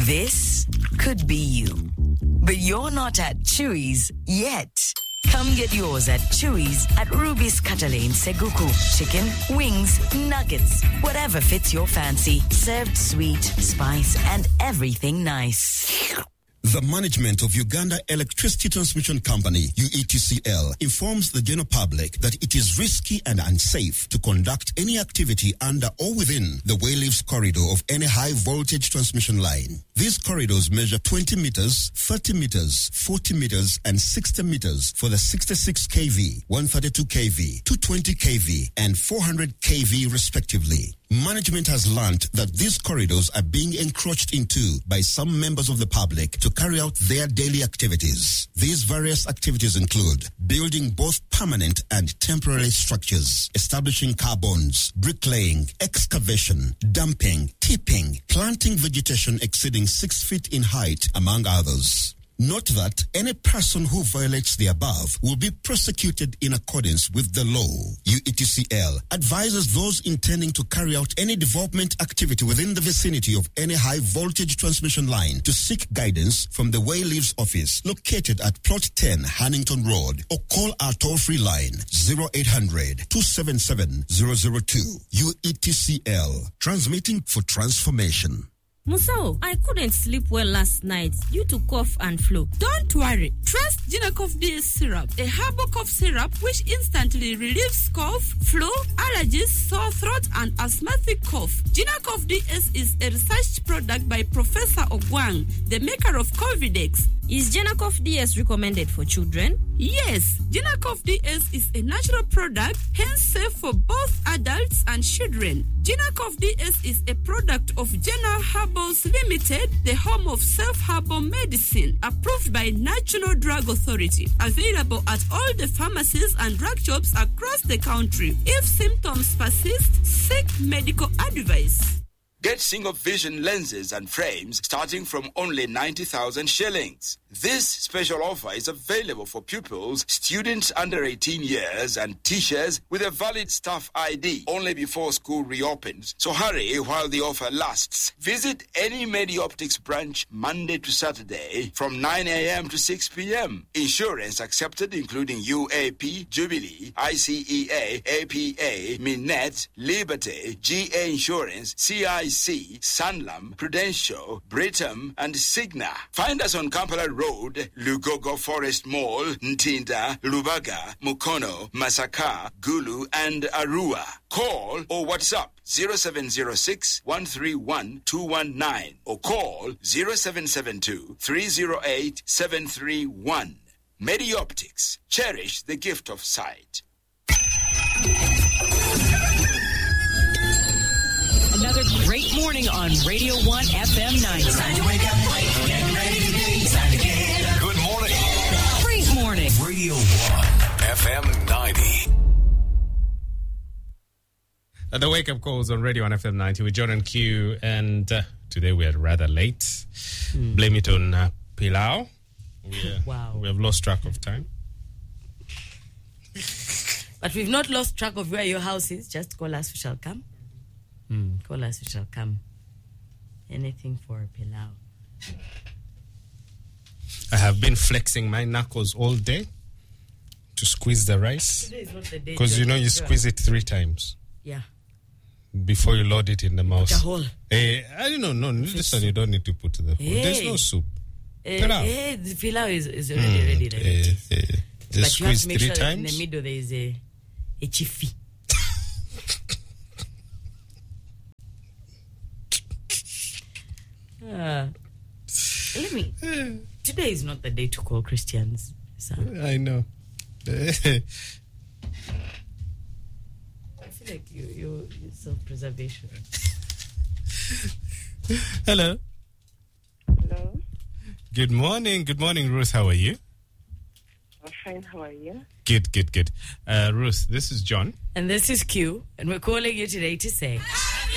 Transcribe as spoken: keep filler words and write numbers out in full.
This could be you. But you're not at Chewy's yet. Come get yours at Chewy's at Ruby's Cutter Lane, Seguku. Chicken, wings, nuggets, whatever fits your fancy. Served sweet, spice, and everything nice. The management of Uganda Electricity Transmission Company, U E T C L, informs the general public that it is risky and unsafe to conduct any activity under or within the Wayleaves corridor of any high-voltage transmission line. These corridors measure twenty meters, thirty meters, forty meters, and sixty meters for the sixty-six kilovolt, one thirty-two kilovolt, two twenty kilovolt, and four hundred kilovolt respectively. Management has learned that these corridors are being encroached into by some members of the public to carry out their daily activities. These various activities include building both permanent and temporary structures, establishing car bonds, bricklaying, excavation, dumping, tipping, planting vegetation exceeding six feet in height, among others. Note that any person who violates the above will be prosecuted in accordance with the law. U E T C L advises those intending to carry out any development activity within the vicinity of any high-voltage transmission line to seek guidance from the Wayleaves office located at Plot ten, Hannington Road, or call our toll-free line zero eight hundred, two seven seven, zero zero two. U E T C L, transmitting for transformation. Musao, I couldn't sleep well last night due to cough and flu. Don't worry. Trust Genacof D S syrup, a herbal cough syrup which instantly relieves cough, flu, allergies, sore throat, and asthmatic cough. Genacof D S is a research product by Professor Ogwang, the maker of Covidex. Is Genacof D S recommended for children? Yes, Genacof D S is a natural product, hence safe for both adults and children. Genacof D S is a product of Gena Herbals Limited, the home of self-herbal medicine, approved by National Drug Authority. Available at all the pharmacies and drug shops across the country. If symptoms persist, seek medical advice. Get single vision lenses and frames starting from only ninety thousand shillings. This special offer is available for pupils, students under eighteen years, and teachers with a valid staff I D only before school reopens. So hurry while the offer lasts. Visit any MediOptics branch Monday to Saturday from nine a.m. to six p.m. Insurance accepted including U A P, Jubilee, I C E A, A P A, Minet, Liberty, G A Insurance, C I C, Sanlam, Prudential, Britam, and Cigna. Find us on Kampala Road, Lugogo Forest Mall, Ntinda, Lubaga, Mukono, Masaka, Gulu, and Arua. Call or WhatsApp zero seven zero six, one three one, two one nine or call zero seven seven two, three zero eight, seven three one. MediOptics. Cherish the gift of sight. Another great morning on Radio one F M ninety. Time to wake up, get ready to be, time to get up. Good morning. Great morning. Radio one F M ninety. Uh, the wake-up calls on Radio one F M ninety with John and Q, and uh, today we are rather late. Mm. Blame it on uh, Pilau. We, uh, wow. We have lost track of time. But we've not lost track of where your house is. Just call us, we shall come. Mm. Call us, we shall come. Anything for Pilau. I have been flexing my knuckles all day to squeeze the rice. Today is not the day. Because you know you squeeze it three times. Yeah. Before you load it in the mouth. The whole. Eh, I don't know. No, this one you don't need to put the whole. Hey. There's no soup. Eh, eh, the Pilau is, is already mm, ready. Like eh, eh. Just but squeeze you have to make three sure times. That in the middle there is a, a chiffy. Uh, let me. Today is not the day to call Christians, son. I know. I feel like you, you, you self-preservation. Hello. Hello. Good morning. Good morning, Ruth. How are you? I'm fine. How are you? Good, good, good. Uh, Ruth, this is John. And this is Q. And we're calling you today to say...